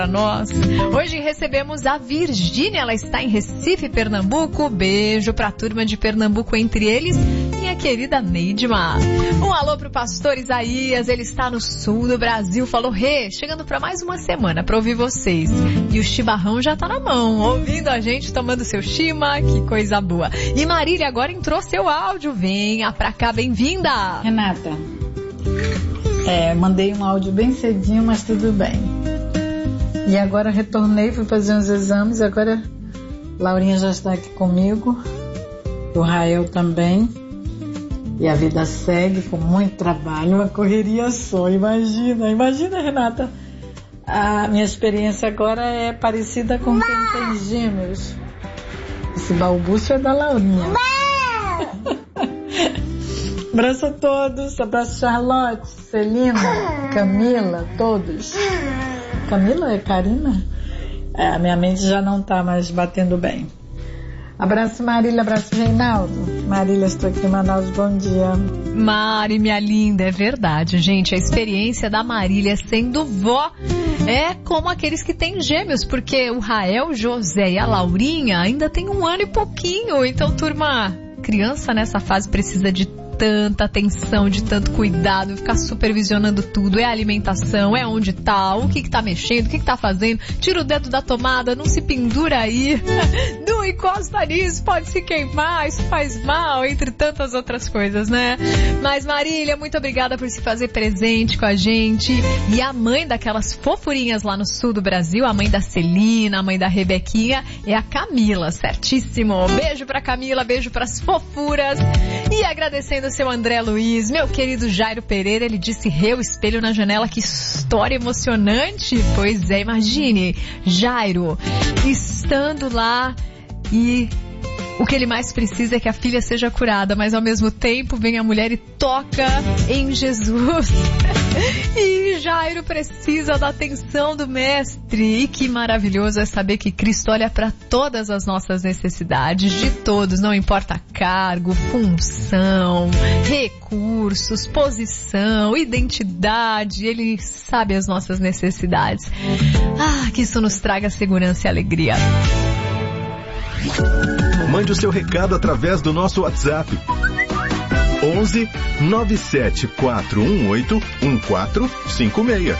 para nós. Hoje recebemos a Virgínia, ela está em Recife, Pernambuco. Beijo para a turma de Pernambuco, entre eles minha querida Neidma. Um alô pro pastor Isaías, ele está no sul do Brasil. Falou, chegando para mais uma semana para ouvir vocês. E o chimarrão já tá na mão, ouvindo a gente, tomando seu chima, que coisa boa. E Marília agora entrou seu áudio, venha pra cá, bem-vinda. Renata, mandei um áudio bem cedinho, mas tudo bem. E agora retornei, fui fazer uns exames, agora Laurinha já está aqui comigo, o Rael também, e a vida segue com muito trabalho, uma correria só, imagina Renata, a minha experiência agora é parecida com quem tem gêmeos. Esse balbúcio é da Laurinha. Abraço a todos, abraço Charlotte, Celina, Camila, todos. Camila é Karina? A minha mente já não está mais batendo bem. Abraço Marília, abraço Reinaldo. Marília, estou aqui em Manaus, bom dia. Mari, minha linda, é verdade, gente. A experiência da Marília sendo vó é como aqueles que têm gêmeos, porque o Rael, o José e a Laurinha ainda tem 1 ano e pouquinho. Então, turma, criança nessa fase precisa de tanta atenção, de tanto cuidado, ficar supervisionando tudo, é a alimentação, é onde tá, o que tá mexendo, o que tá fazendo, tira o dedo da tomada, não se pendura aí, não encosta nisso, pode se queimar, isso faz mal, entre tantas outras coisas, né? Mas Marília, muito obrigada por se fazer presente com a gente, e a mãe daquelas fofurinhas lá no sul do Brasil, a mãe da Celina, a mãe da Rebequinha, é a Camila, certíssimo, beijo pra Camila, beijo pras fofuras, e agradecendo seu André Luiz, meu querido Jairo Pereira, ele disse o espelho na janela, que história emocionante. Pois é, imagine, Jairo estando lá e o que ele mais precisa é que a filha seja curada, mas ao mesmo tempo vem a mulher e toca em Jesus. E Jairo precisa da atenção do mestre. E que maravilhoso é saber que Cristo olha para todas as nossas necessidades, de todos, não importa cargo, função, recursos, posição, identidade, ele sabe as nossas necessidades. Que isso nos traga segurança e alegria. Mande o seu recado através do nosso WhatsApp. 11 97418 1456.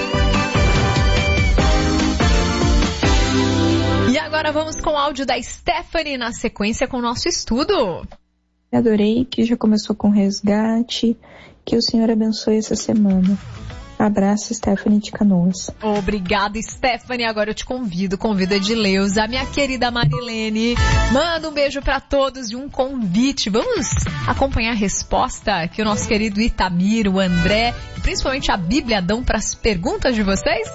E agora vamos com o áudio da Stephanie na sequência com o nosso estudo. Adorei que já começou com resgate. Que o Senhor abençoe essa semana. Abraço, Stephanie de Canoas. Obrigada, Stephanie. Agora eu te convido a Edileuza, a minha querida Marilene. Manda um beijo pra todos e um convite. Vamos acompanhar a resposta que o nosso querido Itamir, o André, e principalmente a Bíblia dão para as perguntas de vocês?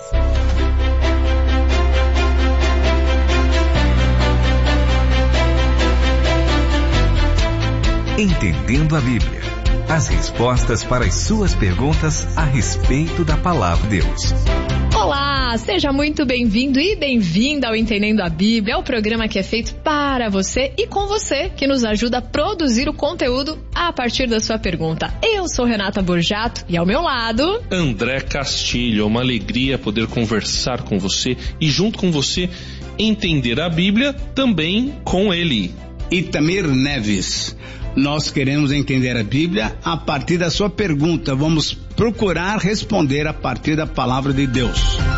Entendendo a Bíblia. As respostas para as suas perguntas a respeito da Palavra de Deus. Olá, seja muito bem-vindo e bem-vinda ao Entendendo a Bíblia, é o programa que é feito para você e com você, que nos ajuda a produzir o conteúdo a partir da sua pergunta. Eu sou Renata Borjato e ao meu lado... André Castilho, é uma alegria poder conversar com você e junto com você entender a Bíblia também com ele. Itamir Neves. Nós queremos entender a Bíblia a partir da sua pergunta. Vamos procurar responder a partir da palavra de Deus.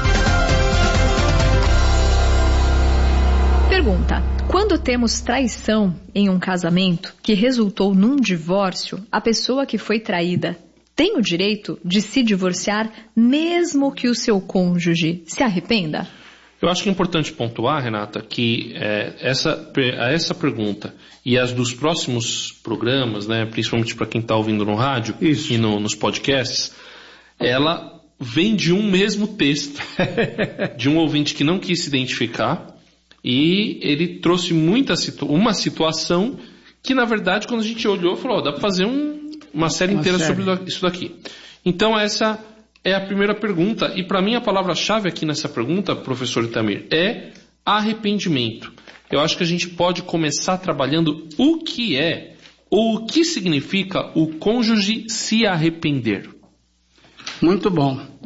Pergunta: quando temos traição em um casamento que resultou num divórcio, a pessoa que foi traída tem o direito de se divorciar mesmo que o seu cônjuge se arrependa? Eu acho que é importante pontuar, Renata, que essa pergunta e as dos próximos programas, né, principalmente para quem está ouvindo no rádio e nos podcasts, ela vem de um mesmo texto, de um ouvinte que não quis se identificar, e ele trouxe uma situação que, na verdade, quando a gente olhou, falou, dá para fazer uma série inteira sobre isso daqui. Então, essa é a primeira pergunta, e para mim a palavra-chave aqui nessa pergunta, professor Itamir, é arrependimento. Eu acho que a gente pode começar trabalhando o que é, ou o que significa o cônjuge se arrepender. Muito bom.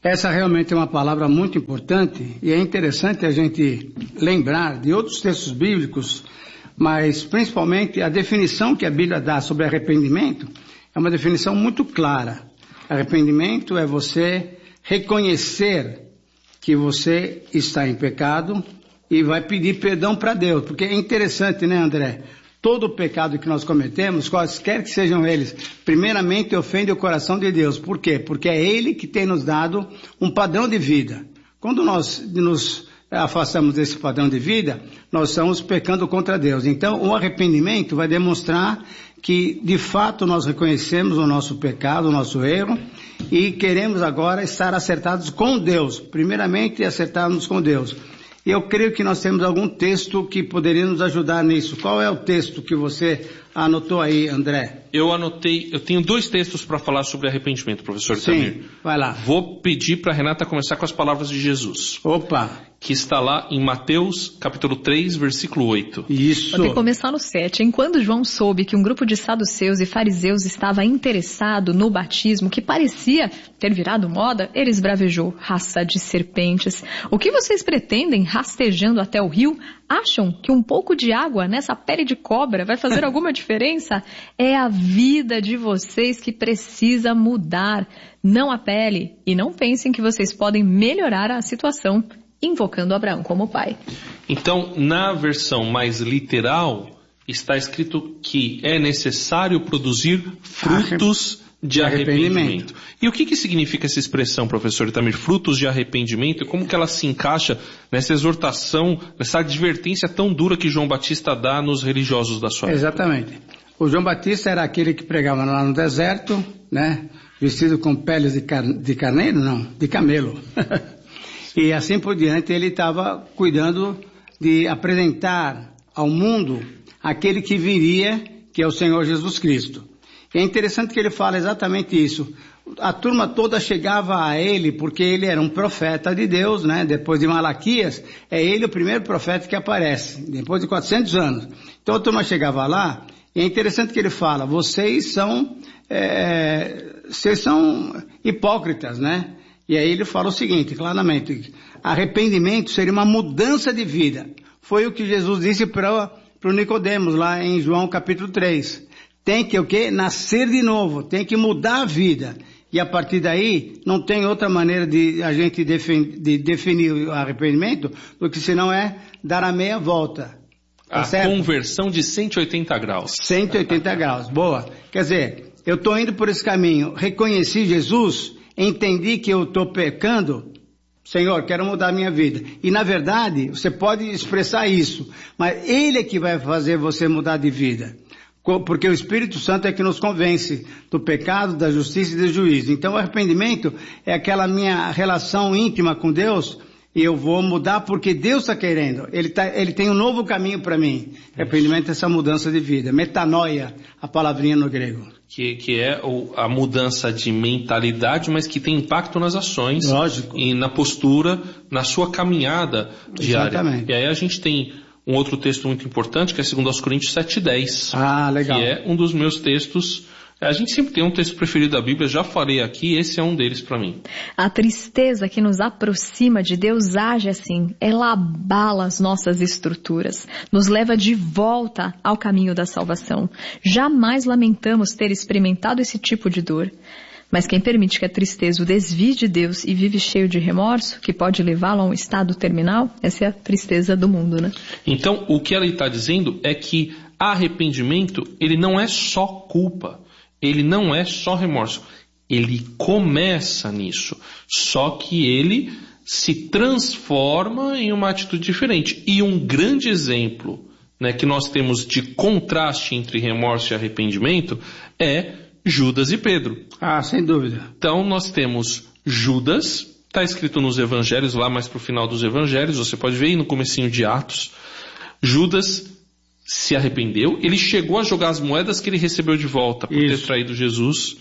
Essa realmente é uma palavra muito importante e é interessante a gente lembrar de outros textos bíblicos, mas principalmente a definição que a Bíblia dá sobre arrependimento é uma definição muito clara. Arrependimento é você reconhecer que você está em pecado e vai pedir perdão para Deus, porque é interessante, né, André? Todo o pecado que nós cometemos, quaisquer que sejam eles, primeiramente ofende o coração de Deus. Por quê? Porque é Ele que tem nos dado um padrão de vida. Quando nós nos afastamos desse padrão de vida, nós estamos pecando contra Deus. Então, o arrependimento vai demonstrar que, de fato, nós reconhecemos o nosso pecado, o nosso erro, e queremos agora estar acertados com Deus. Primeiramente, acertarmos com Deus. E eu creio que nós temos algum texto que poderia nos ajudar nisso. Qual é o texto que você anotou aí, André? Eu anotei, eu tenho 2 textos para falar sobre arrependimento, professor Itamir. Sim, vai lá. Vou pedir para a Renata começar com as palavras de Jesus. Opa! Que está lá em Mateus, capítulo 3, versículo 8. Isso. Vou começar no 7. Enquanto João soube que um grupo de saduceus e fariseus estava interessado no batismo, que parecia ter virado moda, ele esbravejou: raça de serpentes, o que vocês pretendem rastejando até o rio? Acham que um pouco de água nessa pele de cobra vai fazer alguma diferença? É a vida de vocês que precisa mudar, não a pele. E não pensem que vocês podem melhorar a situação invocando Abraão como pai. Então, na versão mais literal, está escrito que é necessário produzir frutos de arrependimento. E o que significa essa expressão, professor Itamir? Frutos de arrependimento? Como que ela se encaixa nessa exortação, nessa advertência tão dura que João Batista dá nos religiosos da sua época? Exatamente. O João Batista era aquele que pregava lá no deserto, né? Vestido com peles de carneiro? Não, de camelo. E assim por diante, ele estava cuidando de apresentar ao mundo aquele que viria, que é o Senhor Jesus Cristo. E é interessante que ele fala exatamente isso. A turma toda chegava a ele porque ele era um profeta de Deus, né? Depois de Malaquias, é ele o primeiro profeta que aparece, depois de 400 anos. Então a turma chegava lá, e é interessante que ele fala: vocês são hipócritas, né? E aí ele fala o seguinte, claramente: arrependimento seria uma mudança de vida. Foi o que Jesus disse para o Nicodemos lá em João capítulo 3. Tem que o quê? Nascer de novo, tem que mudar a vida. E a partir daí, não tem outra maneira de a gente definir o arrependimento do que senão é dar a meia volta. Tá a certo? Conversão de 180 graus. 180 graus, boa. Quer dizer, eu estou indo por esse caminho, reconheci Jesus, entendi que eu estou pecando, Senhor, quero mudar a minha vida. E na verdade, você pode expressar isso, mas Ele é que vai fazer você mudar de vida. Porque o Espírito Santo é que nos convence do pecado, da justiça e do juízo. Então o arrependimento é aquela minha relação íntima com Deus, e eu vou mudar porque Deus está querendo. Ele tem um novo caminho para mim. Arrependimento é essa mudança de vida. Metanoia, a palavrinha no grego. Que é a mudança de mentalidade, mas que tem impacto nas ações. Lógico. E na postura, na sua caminhada diária. Exatamente. E aí a gente tem um outro texto muito importante, que é 2 Coríntios 7:10. Ah, legal. Que é um dos meus textos. A gente sempre tem um texto preferido da Bíblia, já falei aqui, esse é um deles para mim. A tristeza que nos aproxima de Deus age assim, ela abala as nossas estruturas, nos leva de volta ao caminho da salvação. Jamais lamentamos ter experimentado esse tipo de dor. Mas quem permite que a tristeza o desvie de Deus e vive cheio de remorso, que pode levá-lo a um estado terminal, essa é a tristeza do mundo, né? Então, o que ela está dizendo é que arrependimento, ele não é só culpa, ele não é só remorso, ele começa nisso, só que ele se transforma em uma atitude diferente. E um grande exemplo, né, que nós temos de contraste entre remorso e arrependimento é Judas e Pedro. Ah, sem dúvida. Então nós temos Judas, está escrito nos evangelhos, lá mais para o final dos evangelhos, você pode ver aí no comecinho de Atos. Judas se arrependeu, ele chegou a jogar as moedas que ele recebeu de volta por ter traído Jesus,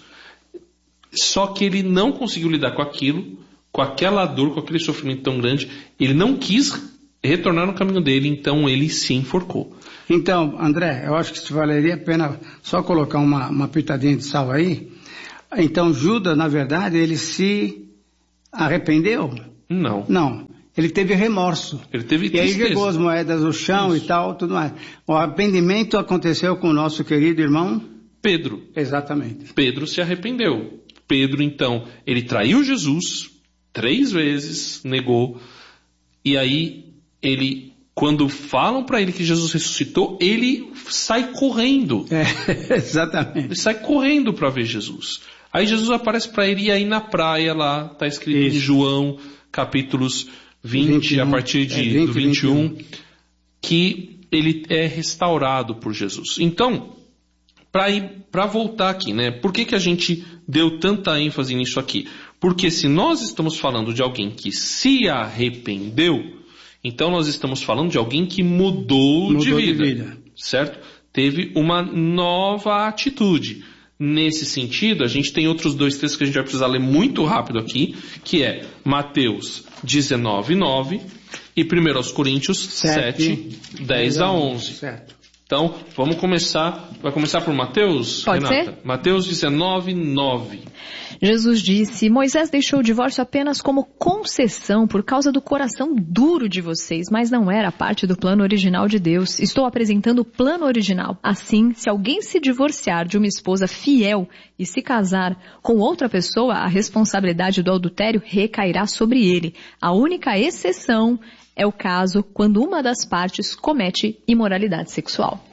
só que ele não conseguiu lidar com aquilo, com aquela dor, com aquele sofrimento tão grande, ele não quis retornar no caminho dele, então ele se enforcou. Então, André, eu acho que valeria a pena só colocar uma pitadinha de sal aí. Então, Judas, na verdade, ele se arrependeu? Não. Ele teve remorso. Ele teve tristeza. E aí jogou as moedas no chão. Isso. E tal, tudo mais. O arrependimento aconteceu com o nosso querido irmão Pedro. Exatamente. Pedro se arrependeu. Pedro, então, ele traiu Jesus 3 vezes, negou. E aí, quando falam para ele que Jesus ressuscitou, ele sai correndo. Exatamente. Ele sai correndo para ver Jesus. Aí Jesus aparece para ele, e aí na praia lá, está escrito em João, capítulos 20, a partir do 21, que ele é restaurado por Jesus. Então, para voltar aqui, né? Por que a gente deu tanta ênfase nisso aqui? Porque se nós estamos falando de alguém que se arrependeu, então nós estamos falando de alguém que mudou de vida, certo? Teve uma nova atitude. Nesse sentido, a gente tem outros 2 textos que a gente vai precisar ler muito rápido aqui, que é Mateus 19:9 e 1 Coríntios 7, 10 a 11. Certo. Então, vai começar por Mateus, Pode Renata? ser? Mateus 19:9. Jesus disse: Moisés deixou o divórcio apenas como concessão por causa do coração duro de vocês, mas não era parte do plano original de Deus. Estou apresentando o plano original. Assim, se alguém se divorciar de uma esposa fiel e se casar com outra pessoa, a responsabilidade do adultério recairá sobre ele. A única exceção é o caso quando uma das partes comete imoralidade sexual.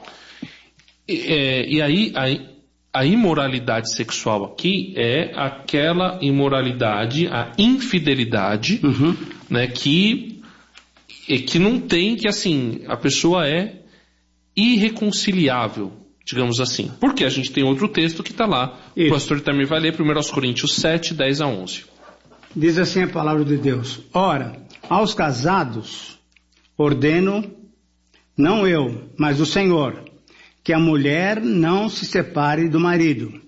E aí a imoralidade sexual aqui é aquela imoralidade, a infidelidade, né, que não tem, que assim, a pessoa é irreconciliável, digamos assim. Porque a gente tem outro texto que está lá. Isso. O pastor também vai ler 1 Coríntios 7, 10 a 11. Diz assim a palavra de Deus: Ora, aos casados ordeno, não eu, mas o Senhor, que a mulher não se separe do marido.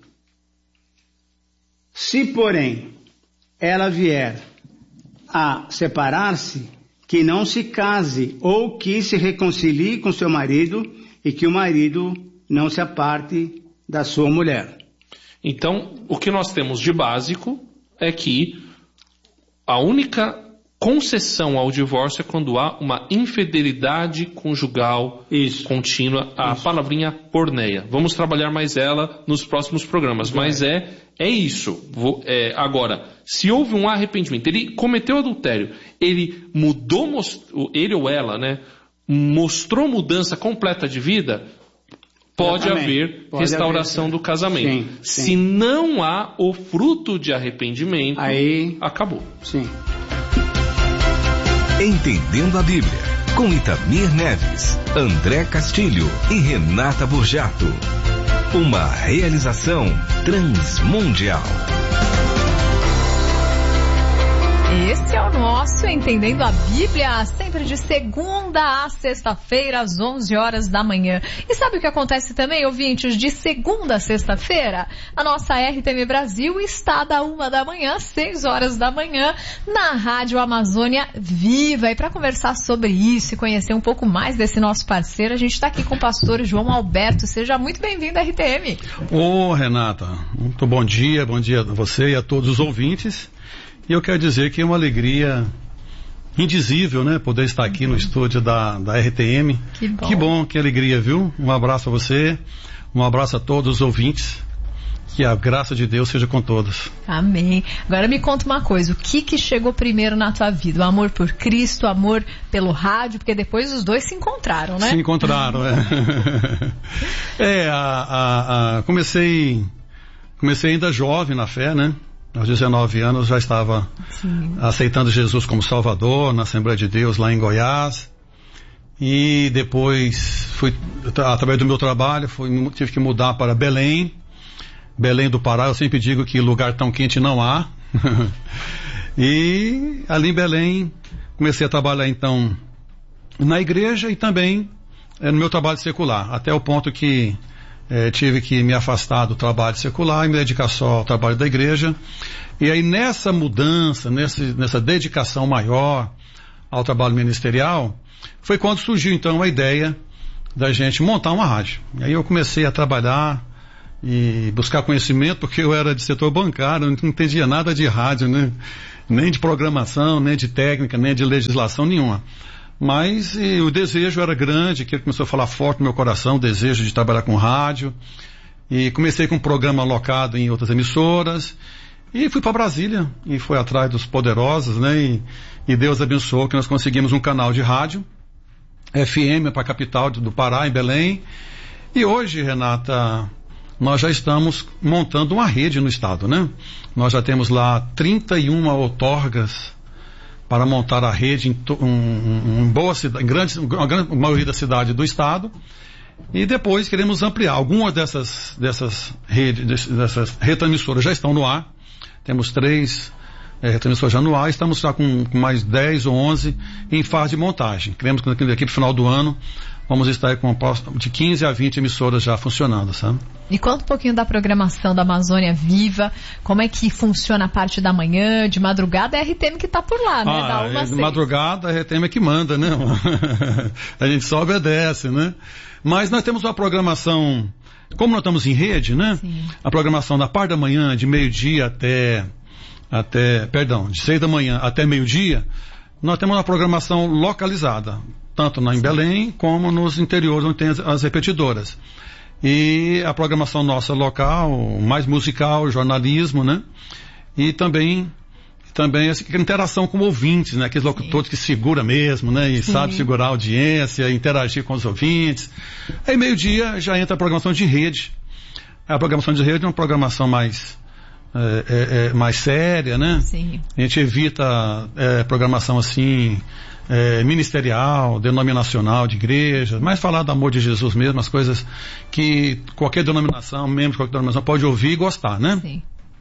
Se, porém, ela vier a separar-se, que não se case ou que se reconcilie com seu marido e que o marido não se aparte da sua mulher. Então, o que nós temos de básico é que a única concessão ao divórcio é quando há uma infidelidade conjugal contínua, a palavrinha porneia. Vamos trabalhar mais ela nos próximos programas, mas é isso. Agora, se houve um arrependimento, ele cometeu adultério, ele mudou, ele ou ela, né, mostrou mudança completa de vida, pode haver restauração do casamento. Sim. Se não há o fruto de arrependimento, aí acabou. Sim. Entendendo a Bíblia, com Itamir Neves, André Castilho e Renata Burjato. Uma realização Transmundial. Esse é o nosso Entendendo a Bíblia, sempre de segunda a sexta-feira, às 11 horas da manhã. E sabe o que acontece também, ouvintes? De segunda a sexta-feira, a nossa RTM Brasil está da 1 da manhã, às 6 horas da manhã, na Rádio Amazônia Viva. E para conversar sobre isso e conhecer um pouco mais desse nosso parceiro, a gente está aqui com o pastor João Alberto. Seja muito bem-vindo à RTM. Ô, Renata, muito bom dia a você e a todos os ouvintes. E eu quero dizer que é uma alegria indizível, né? Poder estar aqui no estúdio da RTM. Que bom, que alegria, viu? Um abraço a você, um abraço a todos os ouvintes. Que a graça de Deus seja com todos. Amém. Agora me conta uma coisa, o que chegou primeiro na tua vida? O amor por Cristo, o amor pelo rádio, porque depois os dois se encontraram, né? Se encontraram, comecei ainda jovem na fé, né? Aos 19 anos já estava aceitando Jesus como Salvador na Assembleia de Deus lá em Goiás. E depois através do meu trabalho, tive que mudar para Belém do Pará. Eu sempre digo que lugar tão quente não há. E ali em Belém comecei a trabalhar então na igreja e também no meu trabalho secular, até o ponto que tive que me afastar do trabalho secular e me dedicar só ao trabalho da igreja. E aí nessa mudança, nessa dedicação maior ao trabalho ministerial, foi quando surgiu então a ideia da gente montar uma rádio. E aí eu comecei a trabalhar e buscar conhecimento, porque eu era de setor bancário, não entendia nada de rádio, né? Nem de programação, nem de técnica, nem de legislação nenhuma. Mas o desejo era grande, que começou a falar forte no meu coração, o desejo de trabalhar com rádio. E comecei com um programa alocado em outras emissoras. E fui para Brasília, e fui atrás dos poderosos, né? E Deus abençoou que nós conseguimos um canal de rádio, FM para a capital do Pará, em Belém. E hoje, Renata, nós já estamos montando uma rede no estado, né? Nós já temos lá 31 outorgas para montar a rede em boa cidade, uma grande maioria da cidade do estado. E depois queremos ampliar. Algumas dessas retransmissoras já estão no ar. Temos 3 retransmissoras já no ar. Estamos já com mais 10 ou 11 em fase de montagem. Queremos que daqui para o final do ano vamos estar com de 15 a 20 emissoras já funcionando, sabe? E conta um pouquinho da programação da Amazônia Viva, como é que funciona a parte da manhã, de madrugada, é a RTM que está por lá, né? Da 1 às 6. De madrugada a RTM é que manda, né? A gente só obedece, né? Mas nós temos uma programação, como nós estamos em rede, né? Sim. A programação da parte da manhã, de meio-dia de 6 da manhã até meio-dia, nós temos uma programação localizada, tanto em Belém como nos interiores onde tem as repetidoras. E a programação nossa local, mais musical, jornalismo, né? E também essa interação com ouvintes, né? Aqueles locutores que segura mesmo, né? E sabe segurar a audiência, interagir com os ouvintes. Aí meio-dia já entra a programação de rede. A programação de rede é uma programação mais séria, né? Sim. A gente evita programação assim, ministerial, denominacional de igreja, mas falar do amor de Jesus mesmo, as coisas que qualquer denominação, membro de qualquer denominação pode ouvir e gostar, né? Sim.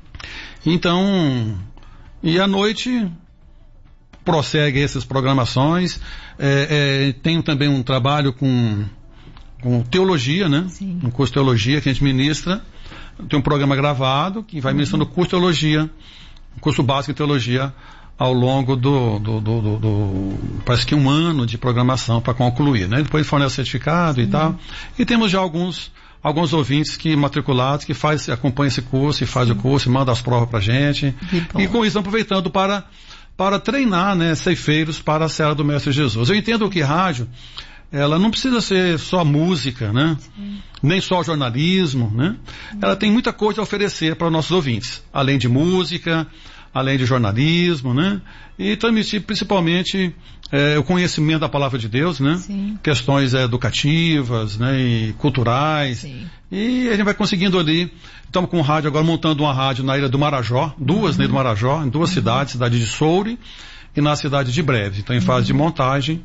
Então, e à noite prossegue essas programações. Tenho também um trabalho com teologia, né? Sim. Um curso de teologia que a gente ministra. Tem um programa gravado que vai ministrando o curso de teologia, curso básico de teologia, ao longo parece que 1 ano de programação para concluir, né? Depois fornece certificado e tal. E temos já alguns ouvintes matriculados que acompanham esse curso e fazem o curso e mandam as provas pra gente. E com isso aproveitando para treinar, né, ceifeiros para a seara do Mestre Jesus. Eu entendo que rádio, ela não precisa ser só música, né? Nem só jornalismo, né? Ela tem muita coisa a oferecer para os nossos ouvintes, além de música, além de jornalismo, né? E transmitir principalmente o conhecimento da palavra de Deus, né? Sim. Questões educativas, né? E culturais. Sim. E a gente vai conseguindo ali. Estamos com o rádio agora, montando uma rádio na Ilha do Marajó, 2 na Ilha do Marajó, em 2 cidades, cidade de Soure e na cidade de Breve. Então, em fase de montagem.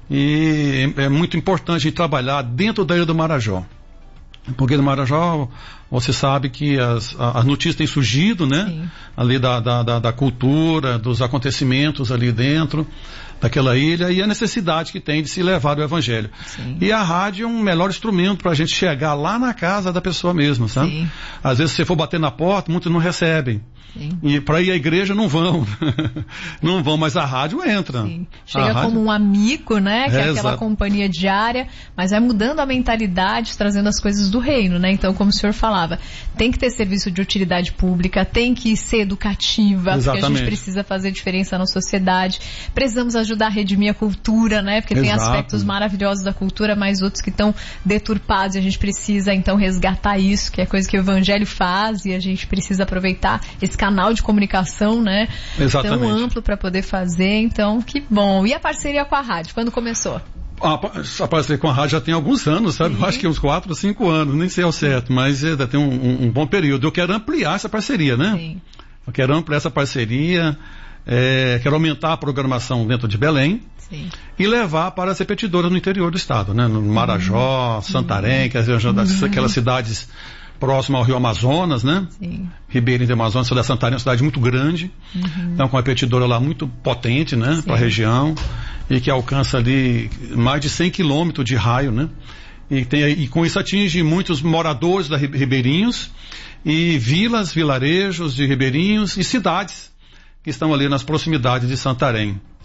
E é muito importante a gente trabalhar dentro da Ilha do Marajó. Porque no Marajó, você sabe que as notícias têm surgido, né? Sim. Ali da cultura, dos acontecimentos ali dentro daquela ilha, e a necessidade que tem de se levar o evangelho. Sim. E a rádio é um melhor instrumento para a gente chegar lá na casa da pessoa mesmo, sabe? Sim. Às vezes, se você for bater na porta, muitos não recebem. Sim. E para ir à igreja não vão. Não vão, mas a rádio entra. Sim. Chega como um amigo, né? Que é aquela companhia diária, mas vai mudando a mentalidade, trazendo as coisas do reino, né? Então, como o senhor falava, tem que ter serviço de utilidade pública, tem que ser educativa, exatamente, porque a gente precisa fazer diferença na sociedade. Precisamos ajudar a redimir a cultura, né? Porque tem aspectos maravilhosos da cultura, mas outros que estão deturpados, e a gente precisa, então, resgatar isso, que é coisa que o evangelho faz, e a gente precisa aproveitar esse canal de comunicação, né? Exatamente. Tão amplo para poder fazer, então, que bom. E a parceria com a rádio, quando começou? A parceria com a rádio já tem alguns anos, sabe? Eu acho que uns 4 ou 5 anos, nem sei ao certo, mas já tem um bom período. Eu quero ampliar essa parceria, né? Sim. Eu quero ampliar essa parceria, quero aumentar a programação dentro de Belém. Sim. E levar para as repetidoras no interior do estado, né? No Marajó, Santarém, aquelas cidades próximo ao Rio Amazonas, né? Sim. Ribeirinho do Amazonas, cidade de Santarém é uma cidade muito grande, então com uma repetidora lá muito potente, né? Para a região, e que alcança ali mais de 100 quilômetros de raio, né? E com isso atinge muitos moradores da Ribeirinhos, e vilas, vilarejos de Ribeirinhos e cidades que estão ali nas proximidades de Santarém.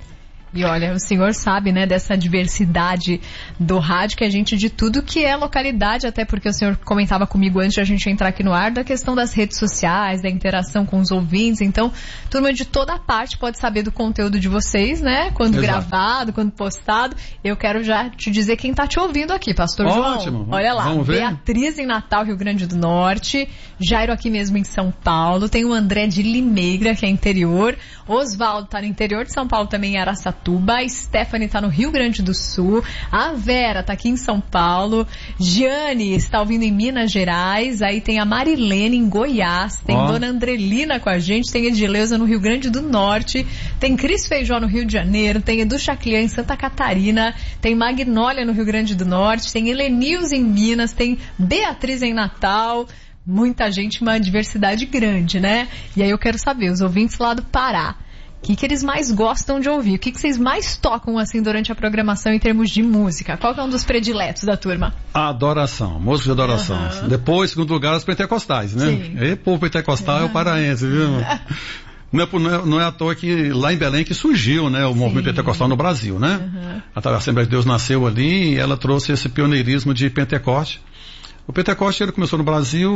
E olha, o senhor sabe, né, dessa diversidade do rádio, que a gente de tudo que é localidade, até porque o senhor comentava comigo antes de a gente entrar aqui no ar, da questão das redes sociais, da interação com os ouvintes. Então, turma de toda a parte pode saber do conteúdo de vocês, né? Quando gravado, quando postado. Eu quero já te dizer quem tá te ouvindo aqui, pastor João. Ótimo. Olha lá, Vamos ver. Beatriz em Natal, Rio Grande do Norte, Jairo aqui mesmo em São Paulo, tem o André de Limeira, que é interior, Osvaldo tá no interior de São Paulo também, em Araçatuba, a Stephanie tá no Rio Grande do Sul, a Vera tá aqui em São Paulo, Giane está ouvindo em Minas Gerais, aí tem a Marilene em Goiás, tem Dona Andrelina com a gente, tem Edileuza no Rio Grande do Norte, tem Cris Feijó no Rio de Janeiro, tem Edu Chaclian em Santa Catarina, tem Magnólia no Rio Grande do Norte, tem Helenils em Minas, tem Beatriz em Natal, muita gente, uma diversidade grande, né? E aí eu quero saber, os ouvintes lá do Pará, o que eles mais gostam de ouvir? O que vocês mais tocam assim durante a programação em termos de música? Qual que é um dos prediletos da turma? A adoração, música de adoração. Depois, segundo lugar, os pentecostais, né? Sim. E povo pentecostal é o paraense, viu? Não é à toa que lá em Belém que surgiu, né, o movimento pentecostal no Brasil, né? A Assembleia de Deus nasceu ali e ela trouxe esse pioneirismo de Pentecoste. O Pentecoste ele começou no Brasil,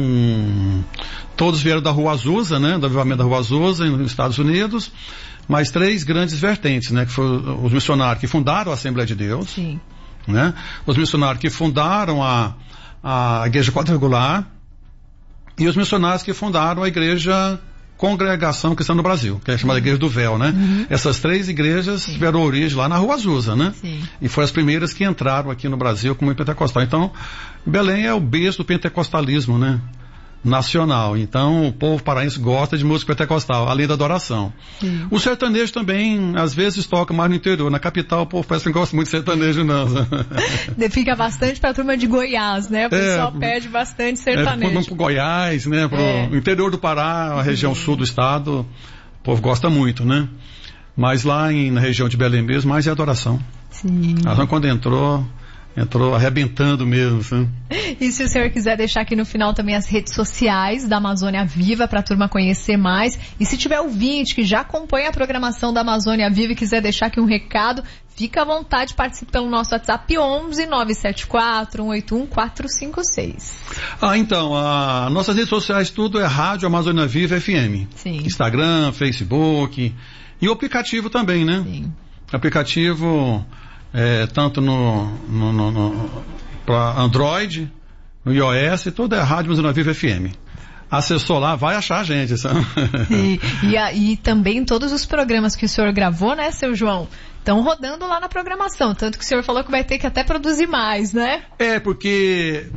todos vieram da Rua Azusa, né, do avivamento da Rua Azusa, nos Estados Unidos, mas 3 grandes vertentes, né, que foram os missionários que fundaram a Assembleia de Deus, Sim. né, os missionários que fundaram a Igreja Quadrangular e os missionários que fundaram a Igreja Congregação Cristã no Brasil, que é chamada Igreja do Véu, né? Essas 3 igrejas tiveram origem lá na Rua Azusa, né? Sim. E foram as primeiras que entraram aqui no Brasil como pentecostal. Então, Belém é o berço do pentecostalismo, né? Nacional. Então, o povo paraense gosta de música pentecostal, além da adoração. Sim. O sertanejo também, às vezes, toca mais no interior. Na capital, o povo parece que não gosta muito de sertanejo, não. Fica bastante pra turma de Goiás, né? O pessoal pede bastante sertanejo. Vamos pro Goiás, né? Pro interior do Pará, a região sul do estado, o povo gosta muito, né? Mas lá na região de Belém mesmo, mais é adoração. Sim. A adoração, quando entrou arrebentando mesmo, sabe? E se o senhor quiser deixar aqui no final também as redes sociais da Amazônia Viva para a turma conhecer mais, e se tiver ouvinte que já acompanha a programação da Amazônia Viva e quiser deixar aqui um recado, fica à vontade, participe pelo nosso WhatsApp 11 974 181 456. Então, nossas redes sociais tudo é Rádio Amazônia Viva FM. Sim. Instagram, Facebook e o aplicativo também, né? Sim. Aplicativo tanto para Android, no iOS, tudo é Rádio Amazônia Viva FM. Acessou lá, vai achar a gente, sabe? E também todos os programas que o senhor gravou, né, seu João, estão rodando lá na programação, tanto que o senhor falou que vai ter que até produzir mais, né? Porque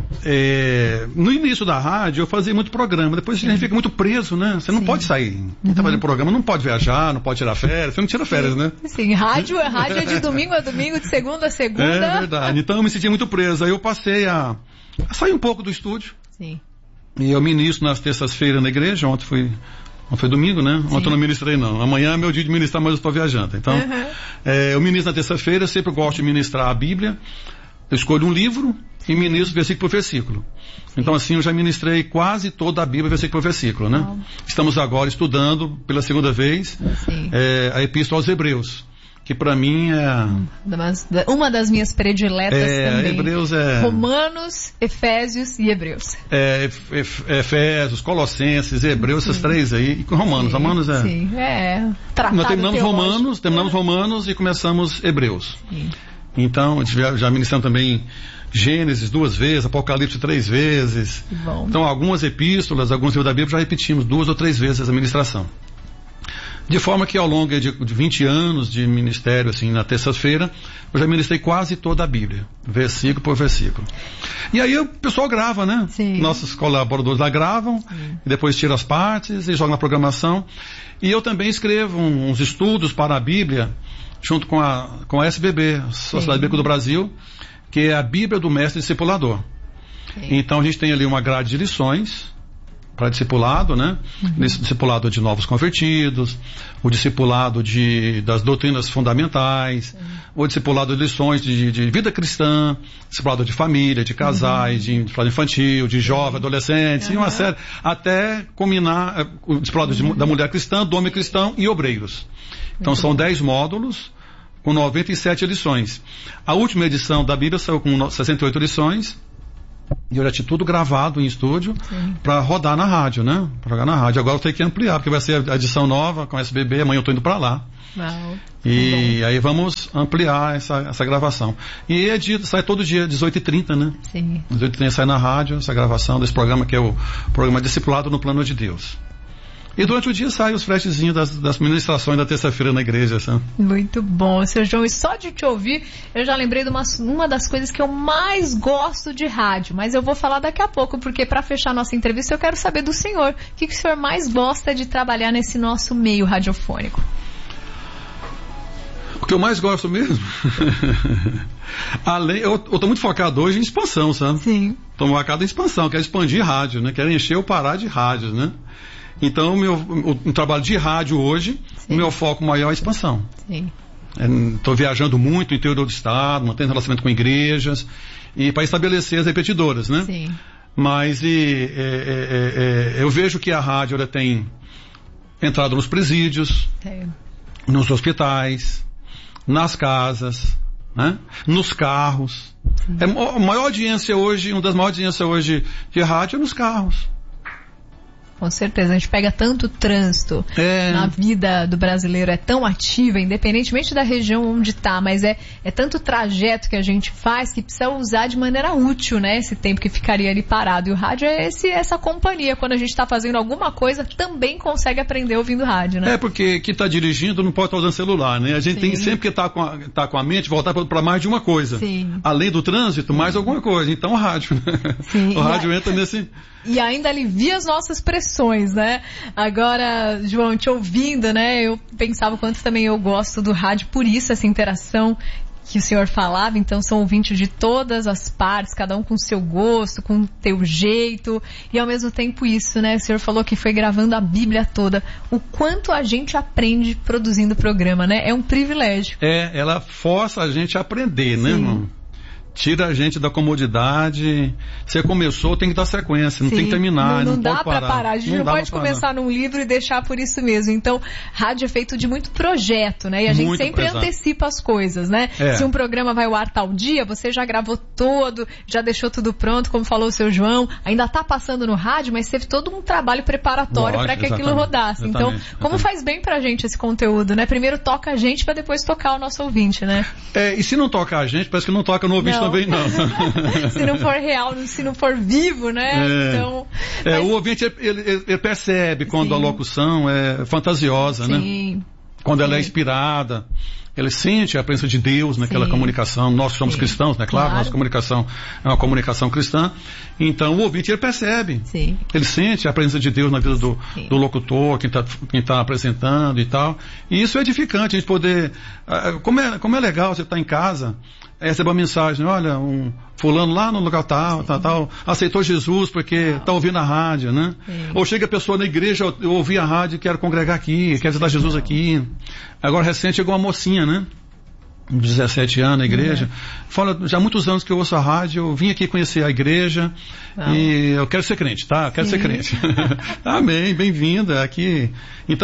no início da rádio eu fazia muito programa, depois a gente fica muito preso, né? Você não pode sair, tá fazendo programa, não pode viajar, não pode tirar férias, você não tira férias, né? Sim, rádio é de domingo a domingo, de segunda a segunda. É verdade, então eu me sentia muito preso, aí eu passei a sair um pouco do estúdio. Sim. E eu ministro nas terças-feiras na igreja, ontem foi domingo, né? Ontem eu não ministrei não. Amanhã é meu dia de ministrar, mas eu estou viajando. Então, eu ministro na terça-feira, sempre gosto de ministrar a Bíblia. Eu escolho um livro e ministro versículo por versículo. Então, assim, eu já ministrei quase toda a Bíblia, versículo por versículo, né? Estamos agora estudando, pela segunda vez, a Epístola aos Hebreus, que para mim é uma das minhas prediletas também. Hebreus Romanos, Efésios e Hebreus. Efésios, Colossenses, Hebreus, essas 3 aí, e Romanos. Romanos Sim, nós terminamos Romanos e começamos Hebreus. Sim. Então, já ministramos também Gênesis 2 vezes, Apocalipse 3 vezes. Bom. Então, algumas epístolas, alguns livros da Bíblia já repetimos 2 ou 3 vezes a ministração. De forma que ao longo de 20 anos de ministério, assim, na terça-feira, eu já ministrei quase toda a Bíblia, versículo por versículo. E aí o pessoal grava, né? Sim. Nossos colaboradores lá gravam, e depois tiram as partes e jogam na programação. E eu também escrevo uns estudos para a Bíblia, junto com a SBB, Sociedade Bíblica do Brasil, que é a Bíblia do Mestre Discipulador. Sim. Então a gente tem ali uma grade de lições para discipulado, né? Discipulado de novos convertidos, o discipulado das doutrinas fundamentais, o discipulado de lições de vida cristã, discipulado de família, de casais, de discipulado infantil, de jovens, adolescentes, e uma série, até combinar o discipulado da mulher cristã, do homem cristão e obreiros. Então são 10 módulos, com 97 lições. A última edição da Bíblia saiu com 68 lições, e eu já tinha tudo gravado em estúdio para rodar na rádio, né? Para jogar na rádio. Agora eu tenho que ampliar, porque vai ser a edição nova com SBB, amanhã eu estou indo para lá. Uau, e aí vamos ampliar essa gravação. E sai todo dia, 18h30, né? Sim. 18h30 sai na rádio essa gravação desse programa, que é o programa Discipulado no Plano de Deus. E durante o dia saem os flashzinhos das ministrações da terça-feira na igreja. Sabe? Muito bom, Sr. João. E só de te ouvir, eu já lembrei de uma das coisas que eu mais gosto de rádio. Mas eu vou falar daqui a pouco, porque para fechar nossa entrevista eu quero saber do senhor. O que o senhor mais gosta de trabalhar nesse nosso meio radiofônico? O que eu mais gosto mesmo? Eu estou muito focado hoje em expansão, sabe? Sim. Estou focado em expansão, quero expandir rádio, né? Quero encher o Pará de rádios, né? Então, o trabalho de rádio hoje, o meu foco maior é a expansão. Estou viajando muito no interior do estado, mantendo relacionamento com igrejas, e para estabelecer as repetidoras, né? Sim. Mas eu vejo que a rádio ela tem entrado nos presídios, nos hospitais, nas casas, né? Nos carros. A maior audiência hoje, uma das maiores audiências hoje de rádio é nos carros. Com certeza, a gente pega tanto trânsito na vida do brasileiro, é tão ativa, independentemente da região onde está, mas é tanto trajeto que a gente faz que precisa usar de maneira útil, né? Esse tempo que ficaria ali parado. E o rádio é essa companhia. Quando a gente está fazendo alguma coisa, também consegue aprender ouvindo rádio, né? Porque quem está dirigindo não pode estar usando celular, né? A gente tem sempre que estar com a mente voltar para mais de uma coisa. Sim. Além do trânsito, mais alguma coisa. Então o rádio, né? Sim. O rádio entra nesse... E ainda alivia as nossas pressões, né? Agora, João, te ouvindo, né? Eu pensava o quanto também eu gosto do rádio, por isso essa interação que o senhor falava. Então são ouvintes de todas as partes, cada um com o seu gosto, com o teu jeito, e ao mesmo tempo isso, né? O senhor falou que foi gravando a Bíblia toda. O quanto a gente aprende produzindo o programa, né? É um privilégio. Ela força a gente a aprender, né, irmão? Tira a gente da comodidade. Você começou, tem que dar sequência, não tem que terminar. Não dá pra parar. A gente não pode começar num livro e deixar por isso mesmo. Então, rádio é feito de muito projeto, né? E a gente sempre antecipa as coisas, né? Se um programa vai ao ar tal dia, você já gravou todo, já deixou tudo pronto, como falou o seu João, ainda tá passando no rádio, mas teve todo um trabalho preparatório para que aquilo rodasse. Então, como faz bem pra gente esse conteúdo, né? Primeiro toca a gente para depois tocar o nosso ouvinte, né? E se não tocar a gente, parece que não toca no ouvinte também não. Se não for real, se não for vivo, né? Então, o ouvinte, ele percebe quando a locução é fantasiosa, né? Quando ela é inspirada, ele sente a presença de Deus naquela comunicação. Nós somos cristãos, né? Claro, nossa comunicação é uma comunicação cristã. Então, o ouvinte, ele percebe. Ele sente a presença de Deus na vida do locutor, quem tá apresentando e tal. E isso é edificante, a gente poder... Como é legal você estar em casa, receber uma mensagem, olha, um fulano lá no lugar tal, aceitou Jesus porque está ouvindo a rádio, né? Ou chega a pessoa na igreja, eu ouvi a rádio, quero congregar aqui, quero aceitar Jesus aqui. Agora, recente, chegou uma mocinha, né? 17 anos na igreja. Fala, já há muitos anos que eu ouço a rádio, eu vim aqui conhecer a igreja e eu quero ser crente, tá? Quero ser crente. Amém, bem-vinda aqui. Então,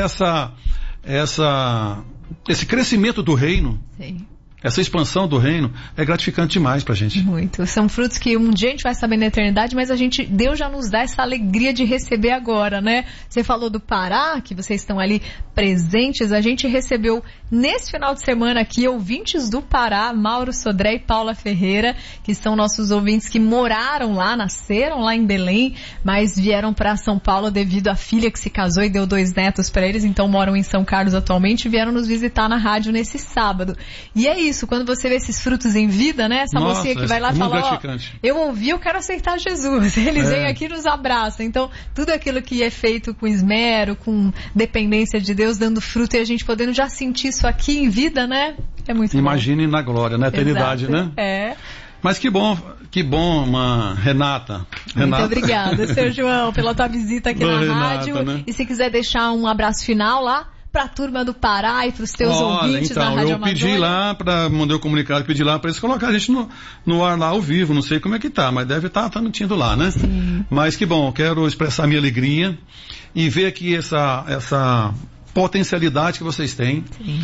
esse crescimento do reino, essa expansão do reino é gratificante demais pra gente. Muito. São frutos que um dia a gente vai saber na eternidade, mas Deus já nos dá essa alegria de receber agora, né? Você falou do Pará, que vocês estão ali presentes. A gente recebeu nesse final de semana aqui ouvintes do Pará, Mauro Sodré e Paula Ferreira, que são nossos ouvintes que moraram lá, nasceram lá em Belém, mas vieram para São Paulo devido à filha que se casou e deu 2 netos para eles, então moram em São Carlos atualmente e vieram nos visitar na rádio nesse sábado. E é isso, quando você vê esses frutos em vida, né? Essa mocinha que vai lá e fala, eu ouvi, eu quero aceitar Jesus. Eles vêm aqui e nos abraçam. Então, tudo aquilo que é feito com esmero, com dependência de Deus, dando fruto e a gente podendo já sentir isso aqui em vida, né? É muito bom. Imagine na glória, na eternidade, né? Mas que bom, Renata. Muito obrigada, seu João, pela tua visita aqui na rádio. Né? E se quiser deixar um abraço final lá, para a turma do Pará e para os teus ouvintes da Rádio Amazônia. Eu pedi lá, mandei o comunicado, pedi lá para eles colocar a gente no ar lá ao vivo, não sei como é que tá, mas deve estar transmitindo lá, né? Sim. Mas que bom, quero expressar minha alegria e ver que essa potencialidade que vocês têm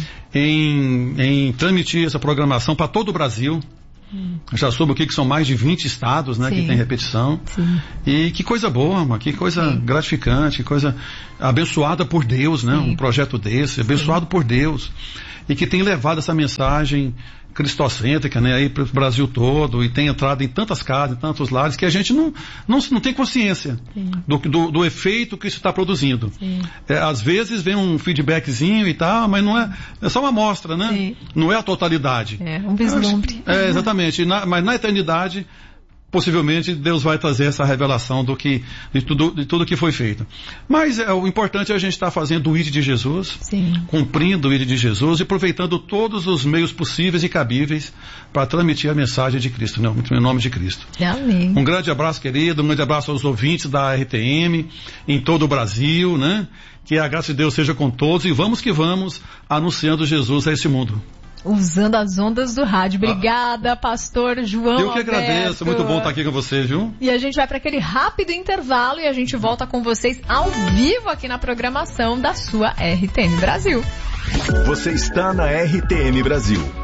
em transmitir essa programação para todo o Brasil. Já soube o que são mais de 20 estados, né, que tem repetição. Sim. E que coisa boa, que coisa gratificante, que coisa abençoada por Deus, né? Um projeto desse, abençoado por Deus. E que tem levado essa mensagem cristocêntrica, né, aí para o Brasil todo, e tem entrado em tantas casas, em tantos lares, que a gente não tem consciência do efeito que isso está produzindo. Às vezes vem um feedbackzinho e tal, mas não é só uma amostra, né? Sim. Não é a totalidade. É um vislumbre. Exatamente. Mas na eternidade, possivelmente Deus vai trazer essa revelação de tudo que foi feito. Mas o importante é a gente estar fazendo o ID de Jesus, cumprindo o ID de Jesus e aproveitando todos os meios possíveis e cabíveis para transmitir a mensagem de Cristo, né? Em nome de Cristo. Amém. Um grande abraço, querido, um grande abraço aos ouvintes da RTM em todo o Brasil, né? Que a graça de Deus seja com todos e vamos que vamos anunciando Jesus a esse mundo. Usando as ondas do rádio. Obrigada, pastor João Eu que agradeço, muito bom estar aqui com vocês, viu? E a gente vai para aquele rápido intervalo e a gente volta com vocês ao vivo aqui na programação da sua RTM Brasil. Você está na RTM Brasil.